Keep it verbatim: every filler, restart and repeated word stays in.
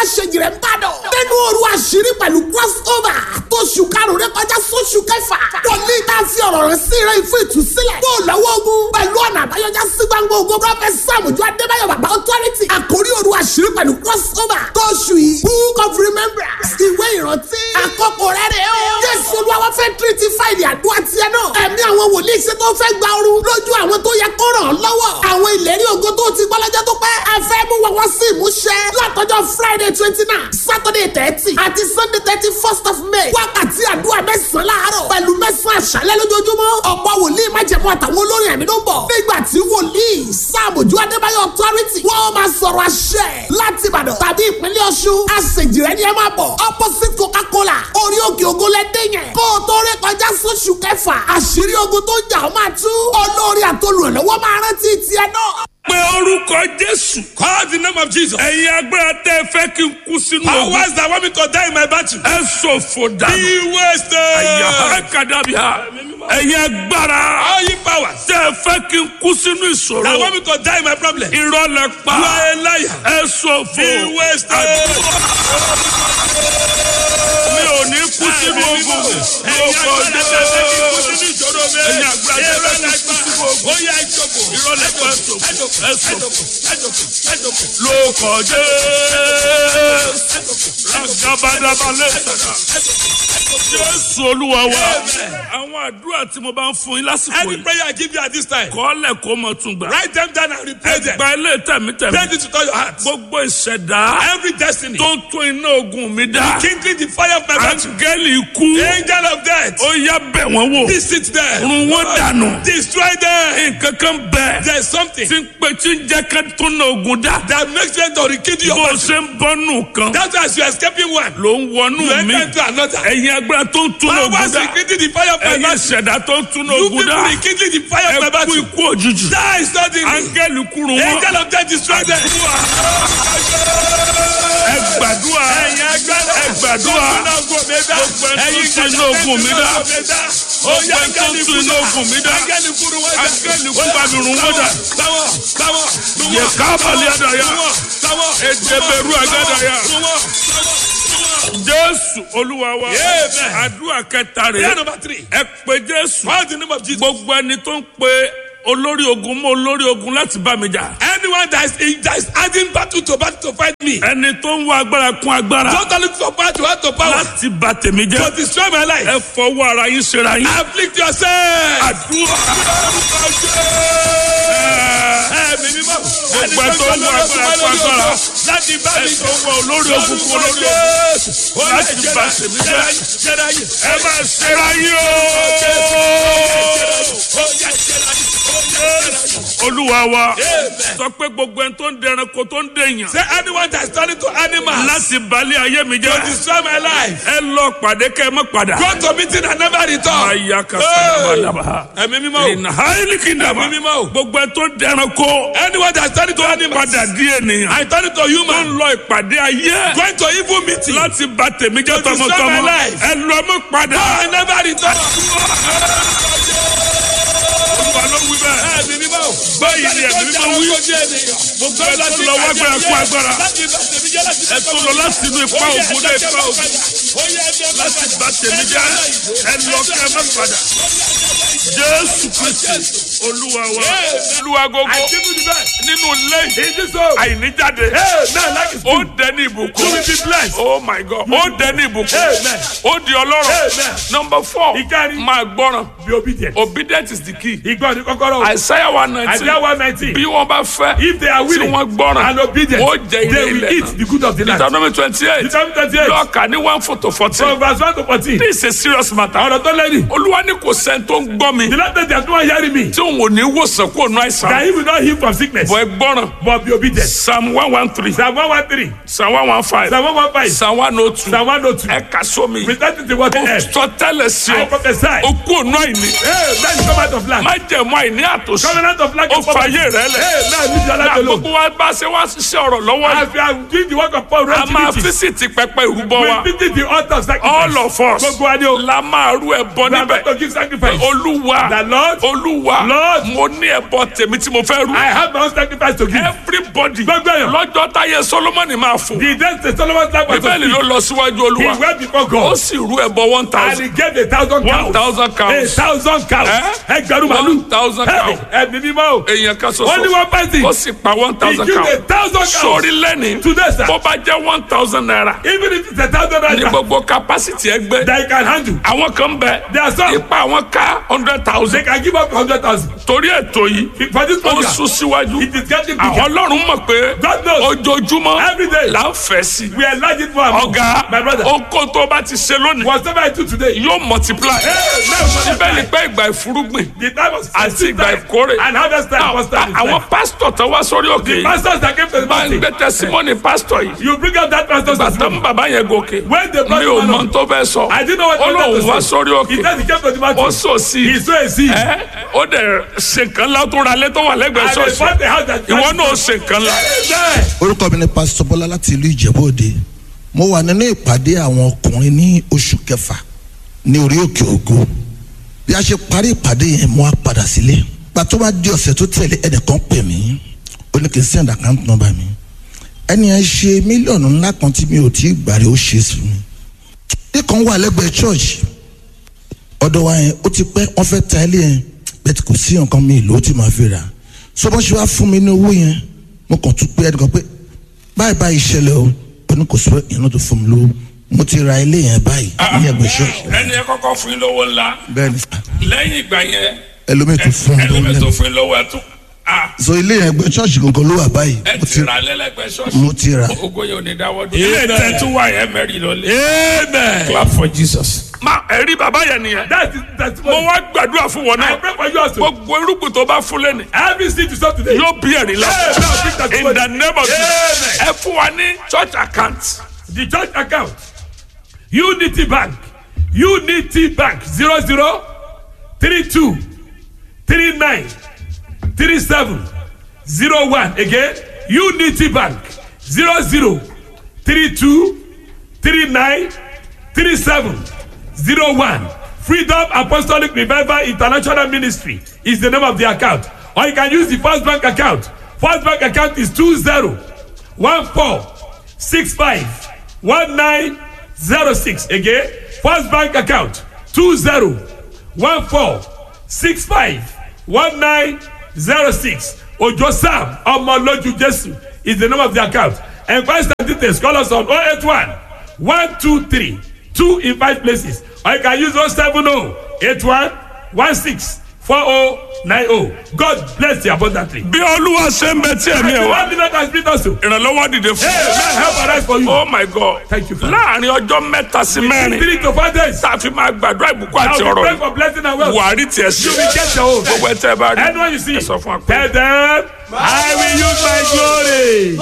Aṣèjìrẹ́ ń bàdàn. Nínú òru àṣírí pẹ̀lú crossover tó ṣù karùn-ún rẹ kọjá sóṣù kẹfà. Wòlíì tá a fi ọ̀rọ̀ rẹ̀ sí rẹ̀ fún ìtúsílẹ̀. Bó lọ́wọ́ ogun pẹ̀lú ọ̀nà àbáyọjá sí gbangba ogun Prọfẹ̀t Sàmójú Adébáyọ̀ Bàbá Authority. Àkórí òru àṣírí pẹ̀lú crossover tó ṣù yìí. Book of Remembrance. Ìwé ìrántí. Àkókò rẹ̀ rẹ̀ o. Jésù Olúwa wá fẹ́ tírítì fáìlì àdúrà tiẹ̀ náà. Ẹ̀mí àwọn wòlíì ṣe tó fẹ́ gba ooru lójú àwọn tó yẹ kó ràn án lọ́wọ́. Àwọn ìlérí ògo tó ti gbọ́ lọ́jọ́ tó pẹ́. Ẹ fẹ́ mú wọn wá sí ìmúṣẹ. Látọjọ́ Friday twenty nine, Saturday thirty àti Sunday thirty first of May. Wákàtí àdúrà mẹ́sàn-án láàárọ̀ pẹ̀lú mẹ́sàn-án àṣálẹ́ lójoojúmọ́. Ọ̀pọ̀ wòlíì májẹ̀mú àtàwọn olórin ẹ̀mí ló ń bọ̀. Nígbà tí wòlíì Sàmójú Adébáyọ̀ Authority wọ́n máa sọ̀rọ̀ àṣẹ láti Ìbàdàn tàbí ìpínlẹ̀ Ọ̀ṣun. Aṣèjìrẹ́ ni ẹ máa bọ̀. Opposite Coca-Cola orí òkè ògo lẹ́dẹ̀ yẹn. Kó o tó rí kọjá sóṣù kẹfà. Àṣírí ogun tó ń jà ó máa tú. Olórí àtolùrànlọ́wọ́ máa rántí tiẹ̀ náà. Pé orúkọ Jésù. Call the name of Jesus. Ẹ̀yin agbára tẹ́ ẹ fẹ́ kí n kú sínú ogun. Powers that want me to die in my battle. Ẹ ṣòfò dànù. Be wasted. Àyà ẹ kàdábìá. Ẹ̀yin agbára. All you powers tẹ́ ẹ fẹ́ kí n kú sínú ìṣòro. that want me to die in my problem. Irọ́ lẹ pa. You are a liar. Ẹ ṣòfò. Be wasted. Mi ò ní kú sínú ogun. Ẹ̀yin agbára tẹ́ ẹ fẹ́ kí n kú sínú ìṣòro mi. Ẹ̀yin agbára tẹ́ ẹ fẹ́ kí n kú sínú ogun. Ó yá ìjọba. Irọ́ lẹ pa ẹ ṣòfò. Ẹ ṣòfò. Ẹ̀jọ̀kọ̀. Lóko Jésù. Ragabadaba lẹ́sàkà. Jésù Olúwa wa. Àwọn àdúrà tí mo bá ń fún yín lásìkò Any yìí. prayer I give you at this time, Kọ́lẹ̀ kó mọ̀ tún gbà. write them down and repeat them. Ẹgbà ilé tẹ̀mítẹ̀mí. Pray it to all your heart. Gbogbo ìṣẹ̀dá Every destiny, tó ń tún iná ogun mi dá. kindling the fire of my battle. Áńgẹ́lì ikú. Angel of death, Ó yá bẹ̀ wọ́n wò. visit them. Run wọ́n dànù. Destroy them. Nǹkan kan bẹ̀. There is something Tí ń pè tí ń jẹ́ ká tún iná ogun dá. that makes them to rekindle your Bó o battle. ṣe ń bọ́nù kan. That's why as you are escaping one, Ló ń wọnú you mi. enter into another. Ẹ̀yin agbára tó ń tún iná ogun Powers dá. rekindling the fire of my Ẹ̀yin battle. ìṣẹ̀dá tó ń tún iná You ogun people dá. rekindling the fire of my Ẹ kú battle. ikú òjijì. Die suddenly. Áńgẹ́lì kúrú wọn. Angel of death, destroy them. Ẹ gbàdúrà. Ẹ̀yin agbára. Ẹ gbàdúrà. Gbogbo ẹni tó Ẹ̀yin tún iná ogun mi dá. Oya Gbogbo ẹni tó ń tún iná ogun mi dá. Áńgẹ́lì kúrú wọn dá. Áńgẹ́lì kú bá mi rún wọn dá. Táwọn táwọn Yẹ kábàlì àdàyà. táwọn Èdèbèrú àgàdàyà. Jésù Olúwa wa. Amen. Àdúrà kẹta Prayer rẹ̀. number three. Ẹ pe Jésù. Call the name of Jesus. Gbogbo ẹni tó ń pe olórí ogun mọ́ olórí ogun láti bá mi jà. Anyone that is in, that is adding battle to battle to fight me. Ẹni tó ń wá agbára kún agbára. Don't look for power to add to power. Láti bà tèmi To jẹ́. destroy my life. Ẹ fọwọ́ ara yín ṣera yín. Afflict yourself. Àdúrà. Ẹ̀mí mímọ́. Gbogbo ẹ tó ń wá agbára kún agbára. Láti bá mi Ẹ tó ń wá olórí ogun kún olórí ogun. Láti bà tèmi jẹ́. Ẹ máa ṣera yín o. Olúwa wa. Sọ pé gbogbo ẹni tó ń dẹranko tó ń dèèyàn. Say anyone that is turning to animals Láti balẹ̀ ayé mi to jẹ́. destroy my life. Ẹ lọ pàdé kẹ́ ẹ má padà. Go to meeting and never return. Aya kasadabadaba. Ẹ̀mí mímọ́ o. Ìnà háìlì kìndàmà. Ẹ̀mí mímọ́ o. Gbogbo ẹ tó dẹranko. Anyone that is turning to animals. Padà di ènìyàn. I turn to Tó ń human. lọ ìpàdé ayé. Going to evil meeting. Láti bà tèmi jẹ́ To destroy my tọmọtọmọ. life. Ẹ lọ mọ́ padà. I never return. Olúwa ló wí bẹ́ẹ̀. Ẹ̀mí mímọ́ o. Báyìí ni ẹ̀mí mímọ́ wí. Gbogbo ẹ tó lọ wá agbára kún agbára. Ẹ tó lọ láti inú ipa ògùn dé ipa ògùn. Láti bà tèmi jẹ́. Ẹ lọ kẹ́ ẹ má padà. Jésù Kristi Olúwa wa. Olúwa gógó. Nínú ilé àìníjáde. Ó dẹni ìbùkún. Oh my God. Ó dẹni ìbùkún. Ó di ọlọ́rọ̀. Number four. Máa gbọ́ràn. Be obedient. Obedience is the key. Ìgbọ́ ni kọ́kọ́rọ́. Isaiah one nineteen. Isaiah one nineteen. Bí wọ́n bá fẹ́. If they are Tí willing wọ́n gbọ́ràn. and obedient, Ó jẹ ilé they will ilẹ̀ eat náà. the good of the land. Deuteronomy twenty-eight. Deuteronomy twenty-eight. Lọ́ọ̀kà ní one four to fourteen. From verse one to fourteen. This is a serious matter. Ọ̀rọ̀ tó lẹ́yìn. Olúwa ní kò sẹ́ni tó ń gbọ́ mi. The Lord said there is no one hearing me. Tí òun ò ní wòsàn kó nu That àìsàn. he will not heal from sickness. Bọ̀ ẹ gbọ́ràn. But be obedient. Psalm one one three. Psalm one one three. Psalm one one five. Psalm one one five. Psalm one oh two. Psalm one oh two. Ẹ kà sómi. Present it to what Ó else. sọ tẹ́lẹ̀ sí I ọ. prophesy. Ó kú ònú àìní. ni. Hey, that is covenant of lack. má jẹ̀mú àìní àtòsí. Covenant of lack ó and poverty. fàyè rẹ lẹ̀. Hey, now leave your life na alone. gbogbo wa bá ṣe wá ṣiṣẹ́ ọ̀rọ̀ lọ́wọ́ yìí. As we are doing the work of Paul, a máa activities, físìtì pẹpẹ ìrúbọ wa. we visit the altar of sacrifice. all of us Gbogbo wa ni o. la máa rú ẹbọ We are níbẹ̀. going to give sacrifice. olúwa The Lord, olúwa Lord, mo ní ẹbọ tèmi tí mo fẹ́ rú. I have my own sacrifice to give. everybody Gbogbo èèyàn. lọ́jọ́ táyé solomoni máa fò. The days the Solomon's life was to bíbélì ló speak. lọ síwájú He olúwa. went before ó God. sì rú ẹbọ one And thousand. he gave a thousand cows. one thousand A cows. thousand cows. Eh? Ẹgbẹ̀rún màlúù. one thousand cows. Ẹ̀mí mímọ́ o. èèyàn kan Only ṣoṣo. one person. ó sì pa one He thousand gave a cows. thousand cows. sórí lẹ́ni Today, sir. bó bá jẹ́ one thousand naira Even if it's a thousand ní naira gbogbo capacity ẹgbẹ́. that you can handle. àwọn kan bẹ There are some. ipa àwọn ká hundred They thousand. can give up hundred thousand. torí ètò yìí For this ó program, sún síwájú. it is getting àwọn bigger. ọlọ́run mọ̀ pé God knows. ojoojúmọ́ Every day. là ń fẹ́ sí. We are large it for our ọ̀gá my brother. oko tó bá ti ṣe lónìí Whatever I do today, yóò multiply. Hey, now, síbẹ̀ ni pé ìgbà ìfúrúgbìn the time was àti seed ìgbà time ìkórè. and harvest time was time. àwọn pásítọ̀ tó wá sórí òkè yìí Pastors that came to the máa ń mountain, gbé tẹsímọ́nì pásítọ̀ yìí. you bring up that pastor's bàtà testimony. ń bàbá yẹn gòkè When the mi pastor ò man mọ of- tó fẹ́ sọ. I didn't know what ó he wanted lóun to wá say. sórí He òkè said he came to the mountain. ó sò sí He sowed a seed. ẹ ó dẹ̀ ṣe nǹkan ńlá tó ra lẹ́tọ̀ wà lẹ́gbẹ̀ẹ́ And they ṣọ́ọ̀ṣì bought the house that ìwọ náà ṣe nǹkan ńlá. Amen. orúkọ mi ni pásítọ̀ bọ́lá láti ìlú ìjẹ̀bú òde mo wà nínú ìpàdé àwọn ọkùnrin ní oṣù kẹfà ní orí òkè ògo bí a ṣe parí ìpàdé yẹn mo wá padà sílé gba tó bá di ọ̀sẹ̀ tó tẹ̀lé ẹnìkan pè mí ó ní kí n send account number mi ẹni yẹn ṣe mílíọ̀nù ńlá kan tí mi ò tí ì gbàrí ó ṣe sí mi ní kan wà lẹ́gbẹ̀ẹ́ church ọ̀dọ̀ wa yẹn ó ti pẹ́ wọ́n fẹ́ ta ilé yẹn bẹ́ẹ̀ kò sí nǹkan mi ìlú ó ti máa fi rà so bọ́n ṣe wá fún mi ní owó yẹn mo kàn tún pé ẹnìkan pé báyìí báyìí ṣẹlẹ̀ o ó ní kò sí ìyẹn náà tó fún mi lówó mo ti ra ilé yẹn báyìí ní ẹgbẹ́ ṣọ́ọ̀ṣì. ẹni yẹn kọ́kọ́ fún yín lówó ńlá bẹ́ẹ̀ni sá lẹ́yìn ìgbà yẹn ẹlòmíì tó fún mi lówó ẹlòmíì tó lẹ́nu fún yín lówó ẹ̀ tún so ilé yẹn ẹgbẹ́ ṣọ́ọ̀ṣì gangan ló wà báyìí ẹ mo ti ti ra lẹ́lẹ́gbẹ̀ẹ́ ṣọ́ọ̀ṣì mo ti ra ogo yẹn ò ní dáwọ́ dùn. ilé ìtẹ́tù wà yẹn mẹ́rin lọ́lẹ̀. Amen. clap for Jesus. ma ẹ̀rí bàbá yẹn nìyẹn. That is mo testimony. wá gbàdúrà fún wọn I náà pray for you also. gbogbo irúgbìn tó bá fún lẹ́nu Every seed you sow today. yóò bí ẹ̀rí la. Amen. Bring testimony. in the name of Jesus. Amen. ẹ fún wa ní church account. The church account. Unity Bank. Unity Bank. Zero zero three two three nine three seven zero one. Again. Unity Bank. Zero zero three two three nine three seven zero one. Freedom Apostolic Revival International Ministry is the name of the account. Or you can use the First Bank account. First Bank account is two zero one four six five one nine zero six. Again, First Bank account two zero one four six five one nine zero six. Ojo Sam Omoloju Jesu is the name of the account. Enquire details. Call us on oh eight one one two three two in five places. Or you can use oh seven oh eight one one six four oh nine oh. God bless you abundantly. bí olúwa ṣe ń bẹ tí ẹ̀mí ẹ̀ wá One million has been also. ìrànlọ́wọ́ dìde fún Hey, man, help arise for you. oh my God. Thank you, Father. láàrin ọjọ́ mẹ́ta sí mẹ́rin Three to four days. tá a fi máa gbàdúrà ìbùkún I àti will ọ̀rọ̀ pray yìí for blessing and wealth. buhari tiẹ̀ sí You will get your own. gbogbo ẹ̀ tẹ́ ẹ bá rí Anyone you see, ẹ sọ fún wa pé. tell them, I will use my glory.